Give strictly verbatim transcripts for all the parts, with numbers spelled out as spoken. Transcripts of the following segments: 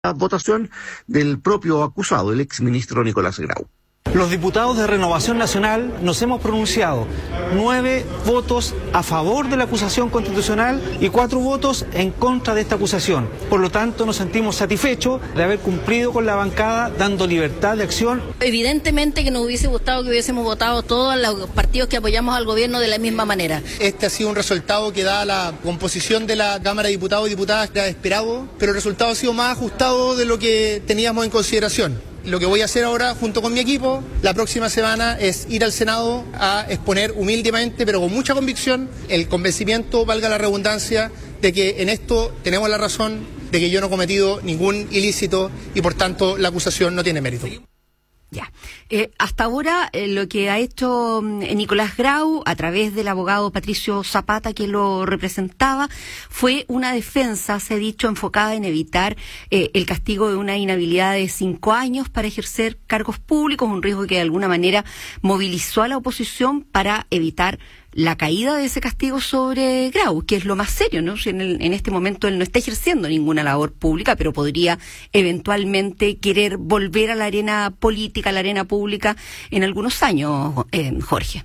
la votación del propio acusado, el exministro Nicolás Grau. Los diputados de Renovación Nacional nos hemos pronunciado nueve votos a favor de la acusación constitucional y cuatro votos en contra de esta acusación. Por lo tanto, nos sentimos satisfechos de haber cumplido con la bancada dando libertad de acción. Evidentemente que nos hubiese gustado que hubiésemos votado todos los partidos que apoyamos al gobierno de la misma manera. Este ha sido un resultado que da la composición de la Cámara de Diputados y Diputadas que era esperado, pero el resultado ha sido más ajustado de lo que teníamos en consideración. Lo que voy a hacer ahora, junto con mi equipo, la próxima semana es ir al Senado a exponer humildemente, pero con mucha convicción, el convencimiento, valga la redundancia, de que en esto tenemos la razón, de que yo no he cometido ningún ilícito y por tanto la acusación no tiene mérito. Ya. Eh, hasta ahora eh, lo que ha hecho eh, Nicolás Grau a través del abogado Patricio Zapata, que lo representaba, fue una defensa, se ha dicho, enfocada en evitar eh, el castigo de una inhabilidad de cinco años para ejercer cargos públicos, un riesgo que de alguna manera movilizó a la oposición para evitar la caída de ese castigo sobre Grau, que es lo más serio, ¿no? En, el, en este momento él no está ejerciendo ninguna labor pública, pero podría eventualmente querer volver a la arena política, a la arena pública en algunos años, eh, Jorge.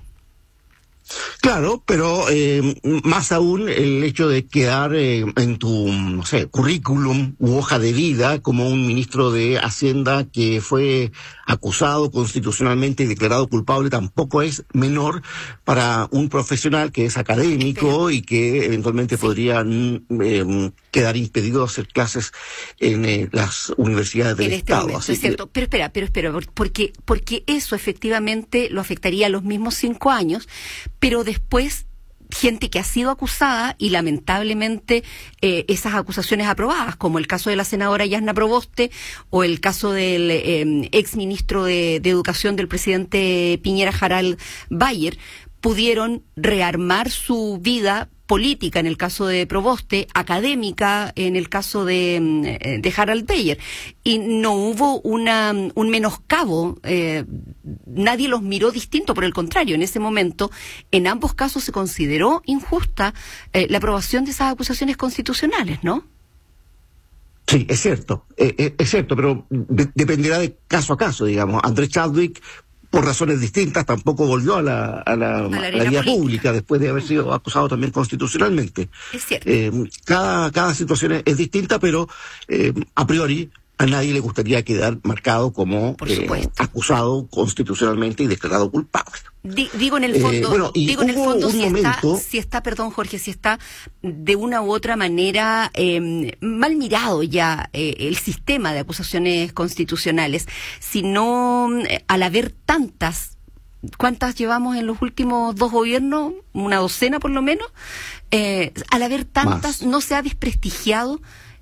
Claro, pero eh, más aún el hecho de quedar eh, en tu, no sé, currículum u hoja de vida como un ministro de Hacienda que fue acusado constitucionalmente y declarado culpable tampoco es menor para un profesional que es académico y que eventualmente sí. podría eh, quedar impedido de hacer clases en eh, las universidades del en este Estado. Momento, Así es cierto. Que... Pero espera, pero espera, porque, porque eso efectivamente lo afectaría a los mismos cinco años, pero después gente que ha sido acusada y lamentablemente eh, esas acusaciones aprobadas, como el caso de la senadora Yasna Proboste o el caso del eh, ex ministro de, de Educación del presidente Piñera, Harald Bayer, pudieron rearmar su vida política en el caso de Proboste, académica en el caso de, de Harald Bayer, y no hubo una un menoscabo, eh, nadie los miró distinto, por el contrario, en ese momento, en ambos casos se consideró injusta eh, la aprobación de esas acusaciones constitucionales, ¿no? Sí, es cierto, eh, es cierto, pero de, dependerá de caso a caso, digamos. Andrés Chadwick, por razones distintas, tampoco volvió a la, a la, a la, a la vía pública después de haber sido acusado también constitucionalmente. Es cierto. Eh, cada, cada situación es, es distinta, pero eh, a priori a nadie le gustaría quedar marcado como eh, acusado constitucionalmente y declarado culpable. D- digo en el fondo, eh, bueno, digo en el fondo si, momento... está, si está, perdón Jorge, si está de una u otra manera eh, mal mirado ya eh, el sistema de acusaciones constitucionales, si no, eh, al haber tantas, ¿cuántas llevamos en los últimos dos gobiernos? Una docena por lo menos. Eh, al haber tantas, Más. ¿no se ha desprestigiado?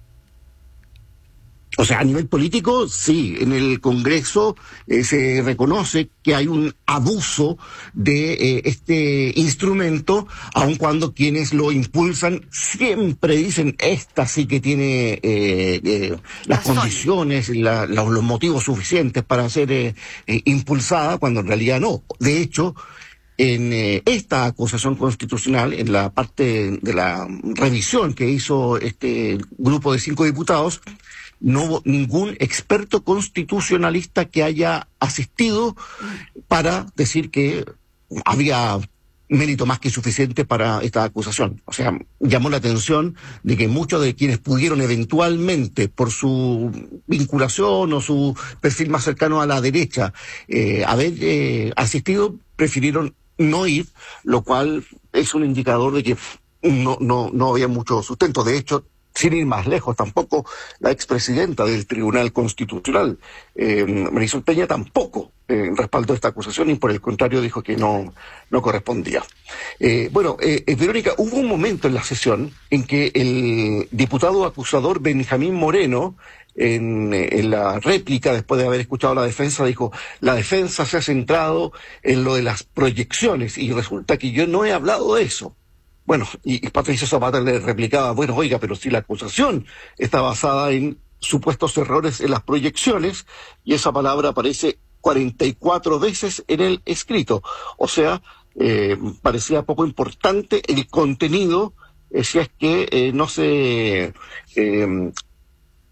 O sea, a nivel político, sí, en el Congreso eh, se reconoce que hay un abuso de eh, este instrumento, aun cuando quienes lo impulsan siempre dicen, esta sí que tiene eh, eh, las Razón. condiciones, la, la, los motivos suficientes para ser eh, eh, impulsada, cuando en realidad no. De hecho, en eh, esta acusación constitucional, en la parte de la revisión que hizo este grupo de cinco diputados, no hubo ningún experto constitucionalista que haya asistido para decir que había mérito más que suficiente para esta acusación. O sea, llamó la atención de que muchos de quienes pudieron eventualmente, por su vinculación o su perfil más cercano a la derecha, eh, haber eh, asistido, prefirieron no ir, lo cual es un indicador de que no, no, no había mucho sustento. De hecho, sin ir más lejos, tampoco la expresidenta del Tribunal Constitucional, eh, Marisol Peña, tampoco eh, respaldó esta acusación y por el contrario dijo que no, no correspondía. Eh, bueno, eh, eh, Verónica, hubo un momento en la sesión en que el diputado acusador Benjamín Moreno, en, en la réplica, después de haber escuchado la defensa, dijo, la defensa se ha centrado en lo de las proyecciones y resulta que yo no he hablado de eso. Bueno, y, y Patricio Zapata le replicaba, bueno, oiga, pero si la acusación está basada en supuestos errores en las proyecciones, y esa palabra aparece cuarenta y cuatro veces en el escrito. O sea, eh, parecía poco importante el contenido, eh, si es que eh, no se... Eh,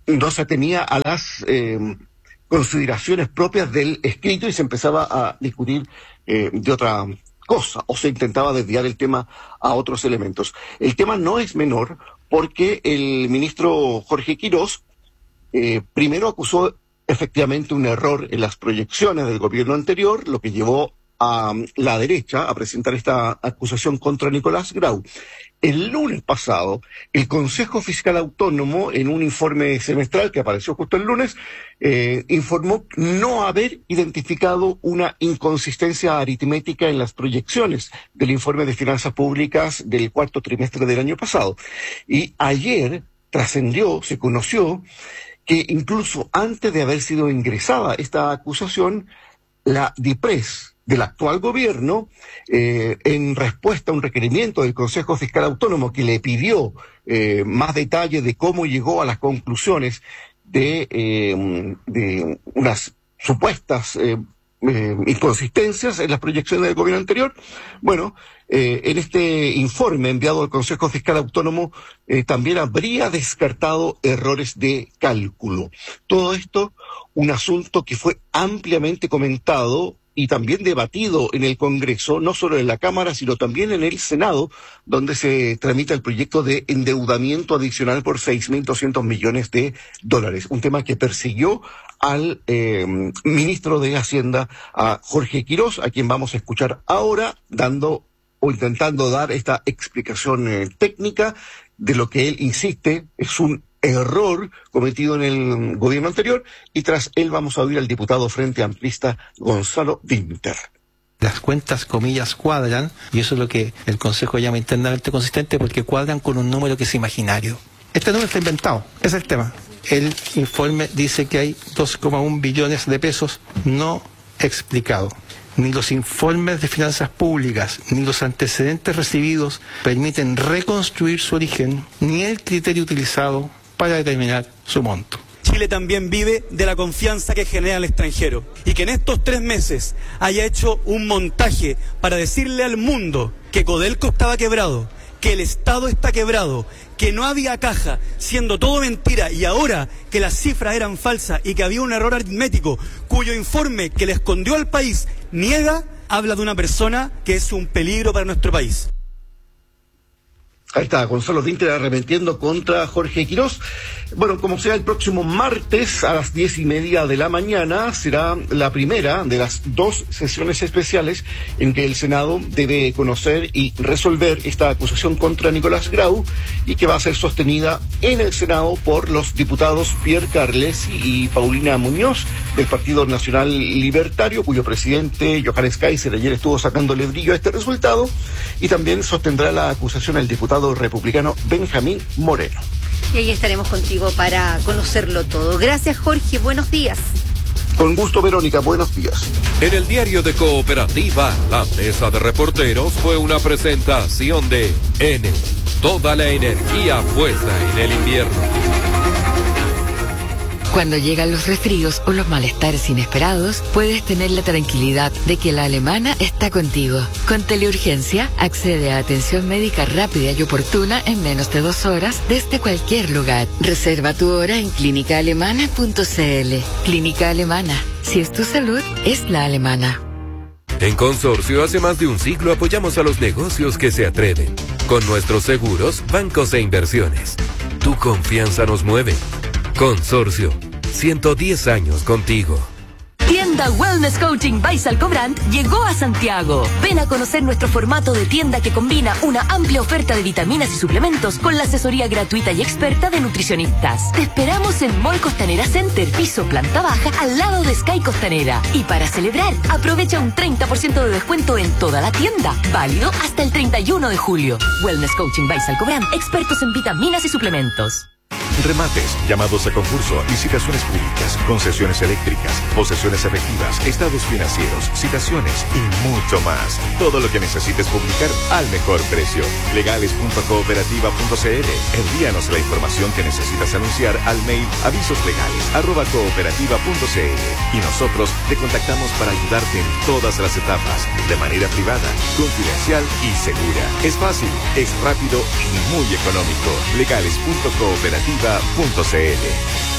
no se atenía a las eh, consideraciones propias del escrito y se empezaba a discutir eh, de otra cosa, o se intentaba desviar el tema a otros elementos. El tema no es menor porque el ministro Jorge Quirós eh, primero acusó efectivamente un error en las proyecciones del gobierno anterior, lo que llevó a la derecha a presentar esta acusación contra Nicolás Grau. El lunes pasado, el Consejo Fiscal Autónomo, en un informe semestral que apareció justo el lunes, eh, informó no haber identificado una inconsistencia aritmética en las proyecciones del informe de finanzas públicas del cuarto trimestre del año pasado. Y ayer trascendió, se conoció, que incluso antes de haber sido ingresada esta acusación, la DIPRES del actual gobierno, eh, en respuesta a un requerimiento del Consejo Fiscal Autónomo que le pidió eh, más detalles de cómo llegó a las conclusiones de, eh, de unas supuestas eh, eh, inconsistencias en las proyecciones del gobierno anterior, bueno, eh, en este informe enviado al Consejo Fiscal Autónomo eh, también habría descartado errores de cálculo. Todo esto, un asunto que fue ampliamente comentado y también debatido en el Congreso, no solo en la Cámara, sino también en el Senado, donde se tramita el proyecto de endeudamiento adicional por seis mil doscientos millones de dólares. Un tema que persiguió al eh, ministro de Hacienda, a Jorge Quirós, a quien vamos a escuchar ahora, dando o intentando dar esta explicación eh, técnica de lo que él insiste es un error cometido en el gobierno anterior, y tras él vamos a oír al diputado Frente Amplista Gonzalo Dinter. Las cuentas, comillas, cuadran, y eso es lo que el Consejo llama internamente consistente, porque cuadran con un número que es imaginario. Este número está inventado, ese es el tema. El informe dice que hay dos coma uno billones de pesos no explicados. Ni los informes de finanzas públicas, ni los antecedentes recibidos permiten reconstruir su origen, ni el criterio utilizado para determinar su monto. Chile también vive de la confianza que genera el extranjero, y que en estos tres meses haya hecho un montaje para decirle al mundo que Codelco estaba quebrado, que el Estado está quebrado, que no había caja, siendo todo mentira, y ahora que las cifras eran falsas y que había un error aritmético cuyo informe que le escondió al país niega, habla de una persona que es un peligro para nuestro país. Ahí está, Gonzalo Dinter arremetiendo contra Jorge Quirós. Bueno, como sea, el próximo martes a las diez y media de la mañana será la primera de las dos sesiones especiales en que el Senado debe conocer y resolver esta acusación contra Nicolás Grau, y que va a ser sostenida en el Senado por los diputados Pierre Carlesi y Paulina Muñoz del Partido Nacional Libertario, cuyo presidente Johannes Kaiser ayer estuvo sacándole brillo a este resultado, y también sostendrá la acusación el diputado republicano Benjamín Moreno. Y ahí estaremos contigo para conocerlo todo. Gracias, Jorge. Buenos días. Con gusto, Verónica. Buenos días. En el diario de Cooperativa, la mesa de reporteros fue una presentación de Enel. Toda la energía puesta en el invierno. Cuando llegan los resfríos o los malestares inesperados, puedes tener la tranquilidad de que la Alemana está contigo. Con Teleurgencia, accede a atención médica rápida y oportuna en menos de dos horas desde cualquier lugar. Reserva tu hora en clínica alemana punto c l. Clínica Alemana. Si es tu salud, es la alemana. En Consorcio, hace más de un siglo apoyamos a los negocios que se atreven. Con nuestros seguros, bancos e inversiones. Tu confianza nos mueve. Consorcio, ciento diez años contigo. Tienda Wellness Coaching by Salcobrand llegó a Santiago. Ven a conocer nuestro formato de tienda que combina una amplia oferta de vitaminas y suplementos con la asesoría gratuita y experta de nutricionistas. Te esperamos en Mall Costanera Center, piso planta baja, al lado de Sky Costanera. Y para celebrar, aprovecha un treinta por ciento de descuento en toda la tienda. Válido hasta el treinta y uno de julio. Wellness Coaching by Salcobrand, expertos en vitaminas y suplementos. Remates, llamados a concurso, licitaciones públicas, concesiones eléctricas, posesiones efectivas, estados financieros, citaciones y mucho más. Todo lo que necesites publicar al mejor precio. legales punto cooperativa punto c l. Envíanos la información que necesitas anunciar al mail avisoslegales arroba cooperativa punto c l y nosotros te contactamos para ayudarte en todas las etapas, de manera privada, confidencial y segura. Es fácil, es rápido y muy económico. legales punto cooperativa punto c l.